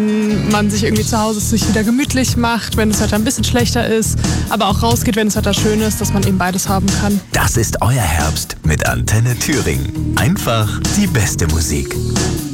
man sich irgendwie zu Hause sich wieder gemütlich macht, wenn das Wetter ein bisschen schlechter ist, aber auch rausgeht, wenn das Wetter schön ist, dass man eben beides haben kann. Das ist euer Herbst mit Antenne Thüringen. Einfach die beste Musik.